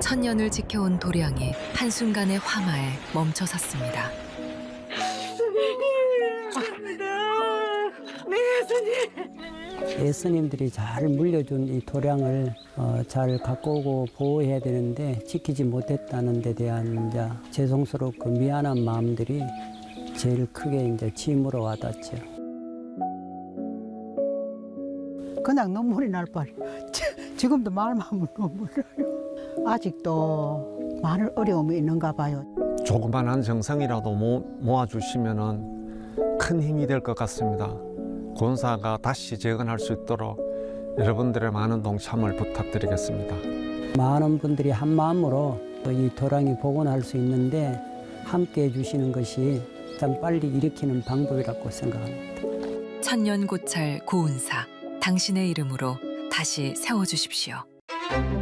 천년을 지켜온 도량이 한순간의 화마에 멈춰 섰습니다. 예수님들이 잘 물려준 이 도량을 잘 갖고 오고 보호해야 되는데 지키지 못했다는 데 대한 이제 죄송스럽고 미안한 마음들이 제일 크게 이제 짐으로 와닿죠. 그냥 눈물이 날 뻔. 지금도 말만 하면 눈물 나요. 아직도 많은 어려움이 있는가 봐요. 조그만한 정성이라도 모아주시면 큰 힘이 될 것 같습니다. 권사가 다시 재건할 수 있도록 여러분들의 많은 동참을 부탁드리겠습니다. 많은 분들이 한 마음으로 이 도량이 복원할 수 있는데 함께 해주시는 것이 가장 빨리 일으키는 방법이라고 생각합니다. 천년 고찰 고운사, 당신의 이름으로 다시 세워주십시오.